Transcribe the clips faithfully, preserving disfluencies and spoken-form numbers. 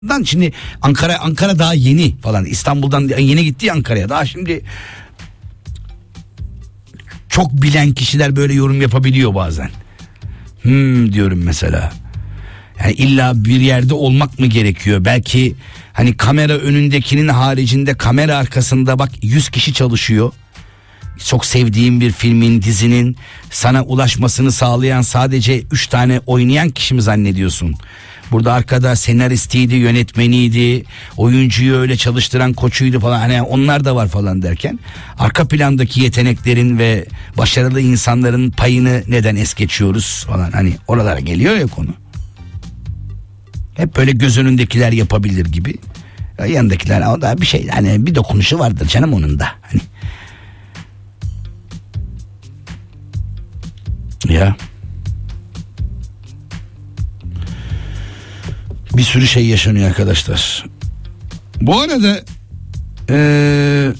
Şimdi Ankara Ankara daha yeni falan, İstanbul'dan yeni gitti Ankara'ya, daha şimdi çok bilen kişiler böyle yorum yapabiliyor bazen. Hmm diyorum mesela. Yani illa bir yerde olmak mı gerekiyor? Belki hani kamera önündekinin haricinde kamera arkasında bak yüz kişi çalışıyor. Çok sevdiğim bir filmin, dizinin sana ulaşmasını sağlayan sadece üç tane oynayan kişi mi zannediyorsun? Burada arkada senaristiydi, yönetmeniydi, oyuncuyu öyle çalıştıran koçuydu falan, hani onlar da var falan derken arka plandaki yeteneklerin ve başarılı insanların payını neden es geçiyoruz falan, hani oralara geliyor ya konu. Hep böyle göz önündekiler yapabilir gibi. Ya yanındakiler o da bir şey, hani bir dokunuşu vardır canım onun da. Hani ya bir sürü şey yaşanıyor arkadaşlar. Bu arada ee,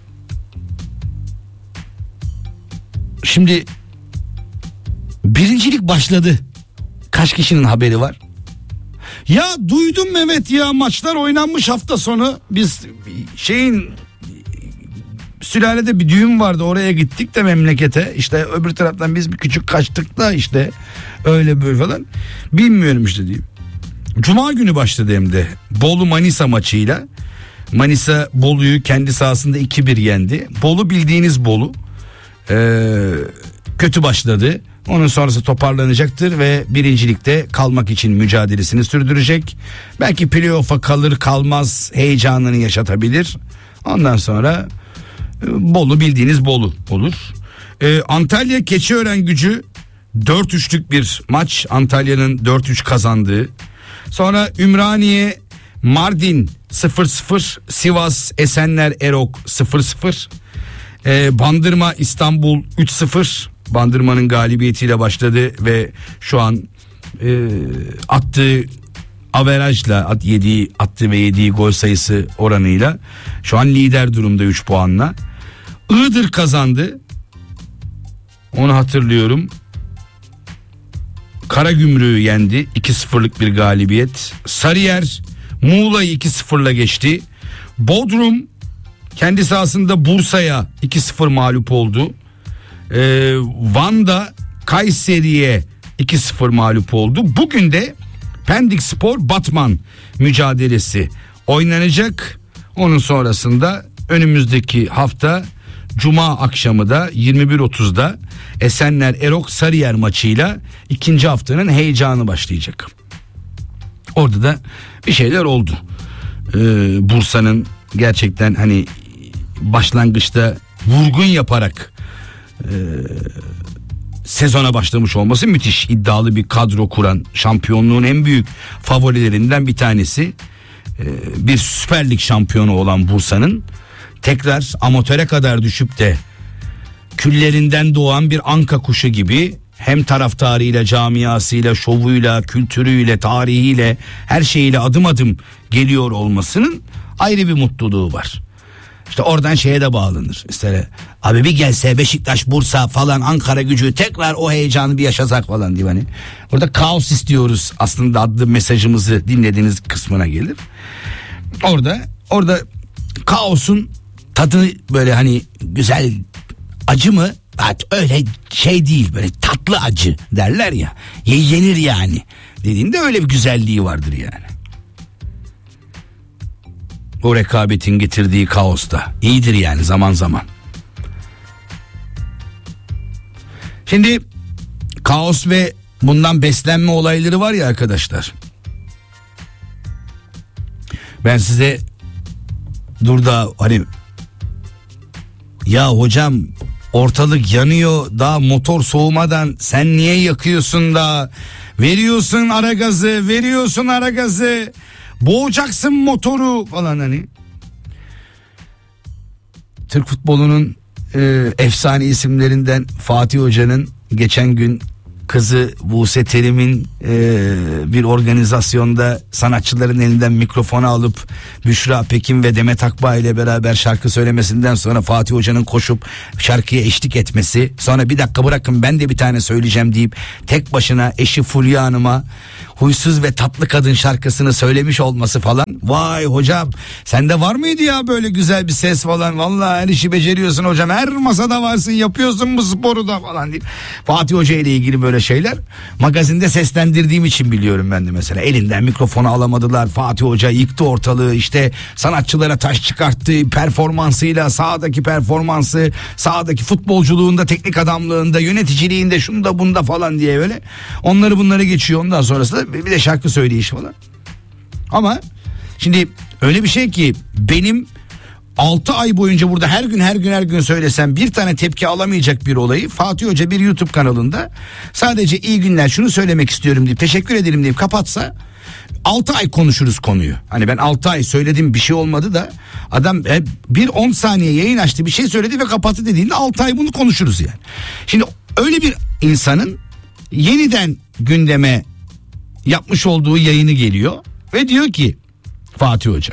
şimdi birincilik başladı. Kaç kişinin haberi var? Ya duydum Mehmet ya, maçlar oynanmış hafta sonu. Biz şeyin sülalede bir düğün vardı, oraya gittik de memlekete. İşte öbür taraftan biz bir küçük kaçtık da işte öyle böyle falan. Bilmiyorum işte diyeyim. Cuma günü başladı hem de Bolu Manisa maçıyla. Manisa Bolu'yu kendi sahasında iki bir yendi. Bolu bildiğiniz Bolu. Ee, kötü başladı. Onun sonrası toparlanacaktır ve birincilikte kalmak için mücadelesini sürdürecek. Belki playoff'a kalır kalmaz heyecanını yaşatabilir. Ondan sonra Bolu bildiğiniz Bolu olur. Ee, Antalya Keçiören-Gücü dört üçlük bir maç. Antalya'nın dört üç kazandığı. Sonra Ümraniye Mardin sıfır sıfır, Sivas Esenler Erok sıfır sıfır, ee, Bandırma İstanbul üç sıfır. Bandırma'nın galibiyetiyle başladı ve şu an e, attığı averajla, at yediği attı ve yediği gol sayısı oranıyla şu an lider durumda üç puanla. Iğdır kazandı. Onu hatırlıyorum. Karagümrük'ü yendi. iki sıfırlık bir galibiyet. Sarıyer Muğla'yı iki sıfırla geçti. Bodrum kendi sahasında Bursa'ya iki sıfır mağlup oldu. Ee, Van'da Kayseri'ye iki sıfır mağlup oldu. Bugün de Pendik Spor Batman mücadelesi oynanacak. Onun sonrasında önümüzdeki hafta Cuma akşamı da yirmi bir otuzda Esenler Erok Sarıyer maçıyla ikinci haftanın heyecanı başlayacak. Orada da bir şeyler oldu. Ee, Bursa'nın gerçekten hani başlangıçta vurgun yaparak e, sezona başlamış olması müthiş. İddialı bir kadro kuran, şampiyonluğun en büyük favorilerinden bir tanesi, ee, bir Süper Lig şampiyonu olan Bursa'nın tekrar amatöre kadar düşüp de küllerinden doğan bir anka kuşu gibi hem taraftarıyla, camiasıyla, şovuyla, kültürüyle, tarihiyle, her şeyiyle adım adım geliyor olmasının ayrı bir mutluluğu var. İşte oradan şeye de bağlanır. İşte abi bir gelse Beşiktaş, Bursa falan, Ankara Gücü tekrar o heyecanı bir yaşasak falan diye hani. Orada kaos istiyoruz aslında adlı mesajımızı dinlediğiniz kısmına gelir. Orada orada kaosun tadı böyle hani güzel, acı mı? Evet, öyle şey değil, böyle tatlı acı derler ya. Yenir yani dediğinde öyle bir güzelliği vardır yani. O rekabetin getirdiği kaos da iyidir yani zaman zaman. Şimdi kaos ve bundan beslenme olayları var ya arkadaşlar. Ben size dur da hani ya hocam ortalık yanıyor daha motor soğumadan sen niye yakıyorsun da veriyorsun ara gazı veriyorsun ara gazı boğacaksın motoru falan hani. Türk futbolunun e, efsane isimlerinden Fatih Hoca'nın geçen gün kızı Buse Terim'in e, bir organizasyonda sanatçıların elinden mikrofonu alıp Büşra Pekin ve Demet Akbağ ile beraber şarkı söylemesinden sonra Fatih Hoca'nın koşup şarkıya eşlik etmesi, sonra bir dakika bırakın ben de bir tane söyleyeceğim deyip tek başına eşi Fulya Hanım'a Huysuz ve Tatlı Kadın şarkısını söylemiş olması falan. Vay hocam, sende var mıydı ya böyle güzel bir ses falan, vallahi her işi beceriyorsun hocam, her masada varsın, yapıyorsun bu sporu da falan deyip Fatih Hoca ile ilgili böyle şeyler magazinde seslendirdiğim için biliyorum ben de. Mesela elinden mikrofonu alamadılar, Fatih Hoca yıktı ortalığı, işte sanatçılara taş çıkarttı performansıyla, sahadaki performansı, sahadaki futbolculuğunda, teknik adamlığında, yöneticiliğinde, şunda bunda falan diye böyle onları bunları geçiyor. Ondan sonrası da bir de şarkı söyleyiş falan. Ama şimdi öyle bir şey ki benim altı ay boyunca burada her gün her gün her gün söylesem bir tane tepki alamayacak bir olayı Fatih Hoca bir YouTube kanalında sadece iyi günler şunu söylemek istiyorum deyip teşekkür ederim deyip kapatsa altı ay konuşuruz konuyu. Hani ben altı ay söyledim bir şey olmadı da adam bir on saniye yayın açtı, bir şey söyledi ve kapattı dediğinde altı ay bunu konuşuruz yani. Şimdi öyle bir insanın yeniden gündeme yapmış olduğu yayını geliyor ve diyor ki Fatih Hoca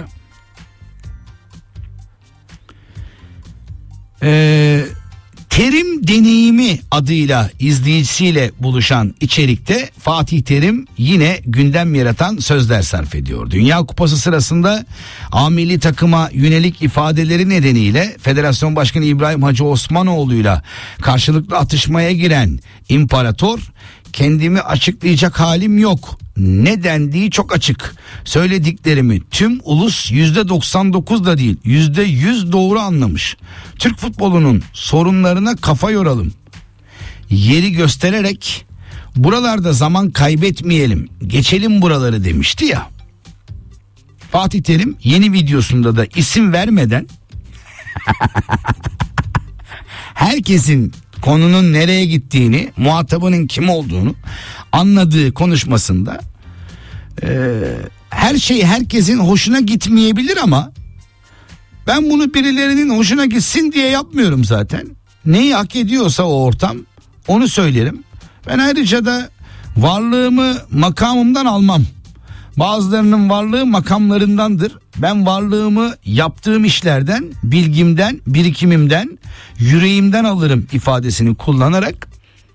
Ee, Terim Deneyimi adıyla izleyicisiyle buluşan içerikte Fatih Terim yine gündem yaratan sözler sarf ediyor. Dünya Kupası sırasında A milli takıma yönelik ifadeleri nedeniyle Federasyon Başkanı İbrahim Hacı Osmanoğlu'yla karşılıklı atışmaya giren imparator, kendimi açıklayacak halim yok, ne dendiği çok açık, söylediklerimi tüm ulus yüzde doksan dokuz da değil yüzde yüz doğru anlamış, Türk futbolunun sorunlarına kafa yoralım, yeri göstererek buralarda zaman kaybetmeyelim, geçelim buraları demişti ya. Fatih Terim yeni videosunda da isim vermeden herkesin konunun nereye gittiğini, muhatabının kim olduğunu anladığı konuşmasında e, her şey herkesin hoşuna gitmeyebilir ama ben bunu birilerinin hoşuna gitsin diye yapmıyorum zaten. Neyi hak ediyorsa o ortam onu söylerim. Ben ayrıca da varlığımı makamımdan almam. Bazılarının varlığı makamlarındandır. Ben varlığımı yaptığım işlerden, bilgimden, birikimimden, yüreğimden alırım ifadesini kullanarak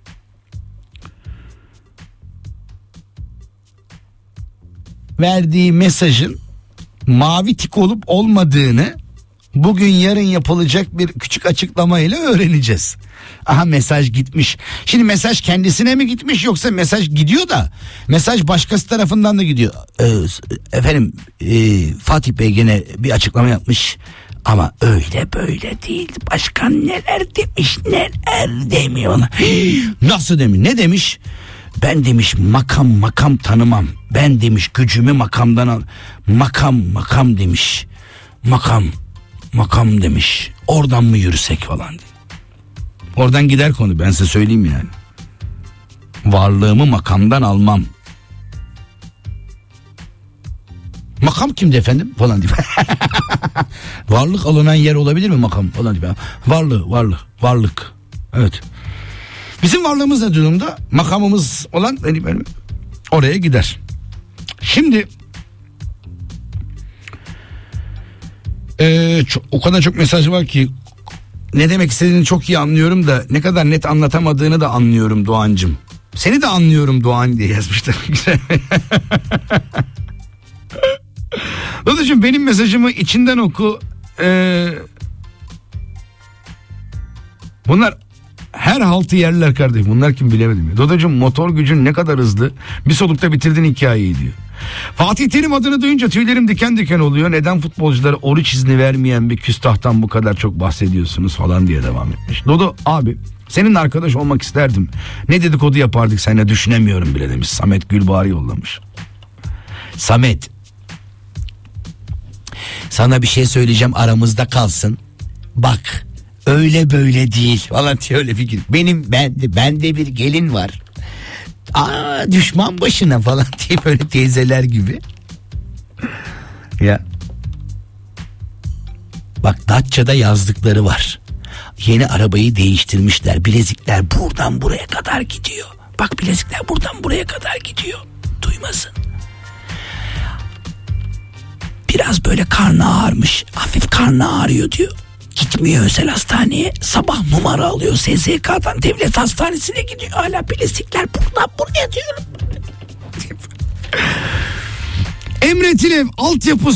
verdiği mesajın mavi tik olup olmadığını bugün yarın yapılacak bir küçük açıklamayla öğreneceğiz. Aha, mesaj gitmiş. Şimdi mesaj kendisine mi gitmiş yoksa mesaj gidiyor da mesaj başkası tarafından da gidiyor. Ee, efendim e, Fatih Bey gene bir açıklama yapmış ama öyle böyle değil. Başkan neler demiş, neler demiyor. Nasıl demiş, ne demiş? Ben demiş makam makam tanımam. Ben demiş gücümü makamdan al. Makam makam demiş. Makam makam demiş. Oradan mı yürüsek falan diye. Oradan gider konu, ben size söyleyeyim yani. Varlığımı makamdan almam. Makam kimdi efendim falan diye. Varlık alınan yer olabilir mi makam falan diye. Varlığı, varlık, varlık. Evet. Bizim varlığımız ne durumda? Makamımız olan benim oraya gider. Şimdi ee, çok, o kadar çok mesaj var ki ne demek istediğini çok iyi anlıyorum da ne kadar net anlatamadığını da anlıyorum Doğancığım. Seni de anlıyorum Doğan diye yazmışlar. Güzel. Dostum benim mesajımı içinden oku. Ee, bunlar her haltı yerler kardeşim. Bunlar kim bilemedim. Dodacığım motor gücün ne kadar hızlı. Bir solukta bitirdin hikayeyi diyor. Fatih Terim adını duyunca tüylerim diken diken oluyor. Neden futbolculara oruç izni vermeyen bir küstahtan bu kadar çok bahsediyorsunuz falan diye devam etmiş. Dodo abi seninle arkadaş olmak isterdim. Ne dedikodu yapardık seninle düşünemiyorum bile demiş. Samet Gülbahar yollamış. Samet, sana bir şey söyleyeceğim, aramızda kalsın. Bak öyle böyle değil falan diye öyle fikir. Benim bende bende bir gelin var. Aa, düşman başına falan diye böyle teyzeler gibi. Ya. Bak Datça'da yazdıkları var. Yeni arabayı değiştirmişler. Bilezikler buradan buraya kadar gidiyor. Bak bilezikler buradan buraya kadar gidiyor. Duymasın. Biraz böyle karnı ağrımış. Hafif karnı ağrıyor diyor. Gitmiyor özel hastaneye. Sabah numara alıyor S S K'dan devlet hastanesine gidiyor. Hala bilezikler buradan buraya diyorum. Emre Tilev altyapı